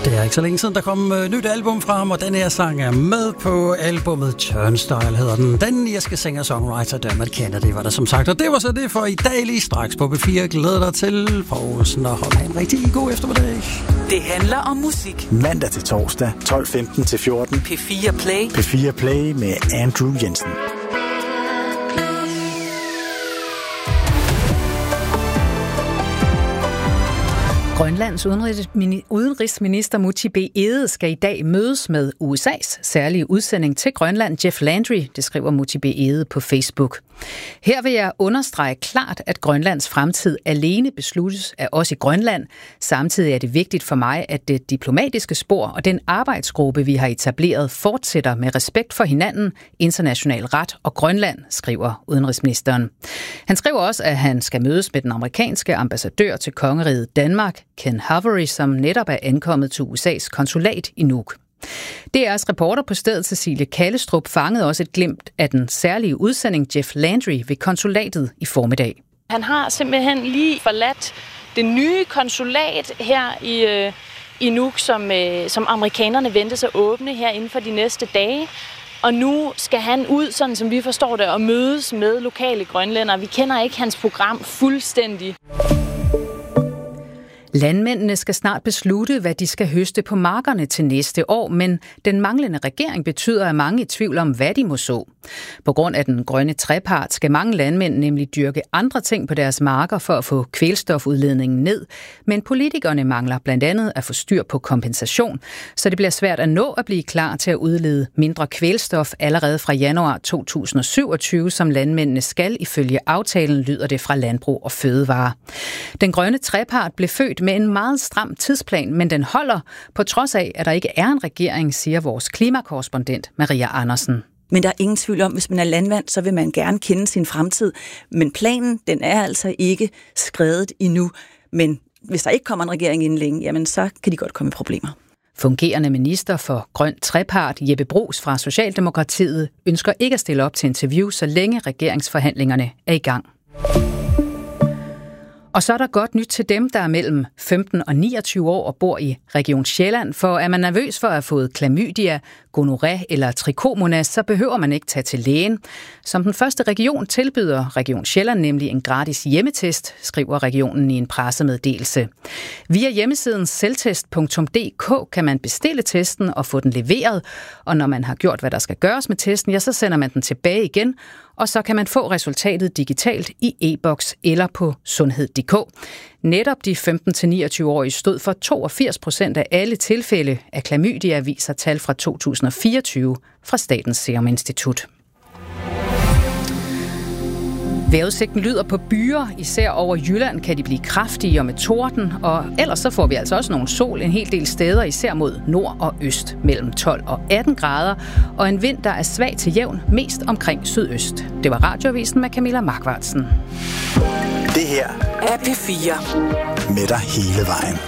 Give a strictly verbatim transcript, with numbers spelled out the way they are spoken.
Det er ikke så længe siden, der kom et nyt album fra ham, og den her sang er med på albumet Turnstile, hedder den. Den irske singer-songwriter Dermot Kennedy var der som sagt. Og det var så det for i dag lige straks på P fire. Glæder dig til pausen og hold en rigtig god eftermiddag. Det handler om musik. Mandag til torsdag, tolv femten til fjorten. P fire Play. P fire Play med Andrew Jensen. Grønlands udenrigsminister Múte B. Egede skal i dag mødes med U S A's særlige udsending til Grønland, Jeff Landry, det skriver Múte B. Egede på Facebook. Her vil jeg understrege klart, at Grønlands fremtid alene besluttes af os i Grønland. Samtidig er det vigtigt for mig, at det diplomatiske spor og den arbejdsgruppe, vi har etableret, fortsætter med respekt for hinanden, international ret og Grønland, skriver udenrigsministeren. Han skriver også, at han skal mødes med den amerikanske ambassadør til Kongeriget Danmark, Ken Havery, som netop er ankommet til U S A's konsulat i Nuuk. D R's reporter på stedet, Cecilie Kallestrup, fangede også et glimt af den særlige udsending Jeff Landry ved konsulatet i formiddag. Han har simpelthen lige forladt det nye konsulat her i, øh, i Nuuk, som, øh, som amerikanerne ventes at åbne her inden for de næste dage. Og nu skal han ud, sådan som vi forstår det, og mødes med lokale grønlændere. Vi kender ikke hans program fuldstændig. Landmændene skal snart beslutte, hvad de skal høste på markerne til næste år, men den manglende regering betyder, at mange er i tvivl om, hvad de må så. På grund af den grønne trepart skal mange landmænd nemlig dyrke andre ting på deres marker for at få kvælstofudledningen ned, men politikerne mangler blandt andet at få styr på kompensation, så det bliver svært at nå at blive klar til at udlede mindre kvælstof allerede fra januar to tusind og syvogtyve, som landmændene skal ifølge aftalen, lyder det fra Landbrug og Fødevare. Den grønne trepart blev født med en meget stram tidsplan, men den holder på trods af, at der ikke er en regering, siger vores klimakorrespondent Maria Andersen. Men der er ingen tvivl om, hvis man er landmand, så vil man gerne kende sin fremtid. Men planen, den er altså ikke skredet endnu. Men hvis der ikke kommer en regering inden længe, jamen så kan de godt komme i problemer. Fungerende minister for grøn trepart, Jeppe Bruus fra Socialdemokratiet, ønsker ikke at stille op til interview, så længe regeringsforhandlingerne er i gang. Og så er der godt nyt til dem, der er mellem femten og niogtyve år og bor i Region Sjælland, for er man nervøs for at have fået klamydia, gonorré eller trichomonas, så behøver man ikke tage til lægen. Som den første region tilbyder Region Sjælland nemlig en gratis hjemmetest, skriver regionen i en pressemeddelelse. Via hjemmesiden selvtest punktum d k kan man bestille testen og få den leveret, og når man har gjort, hvad der skal gøres med testen, ja, så sender man den tilbage igen, og så kan man få resultatet digitalt i e-boks eller på sundhed punktum d k. Netop de femten til niogtyve-årige stod for toogfirs procent af alle tilfælde af klamydia, viser tal fra to tusind og fireogtyve fra Statens Serum Institut. Vejrudsigten lyder på byer, især over Jylland kan de blive kraftige og med torden, og ellers så får vi altså også nogle sol en hel del steder, især mod nord og øst, mellem tolv og atten grader, og en vind, der er svag til jævn, mest omkring sydøst. Det var Radioavisen med Camilla Markvartsen. Det her er P fire. Med dig hele vejen.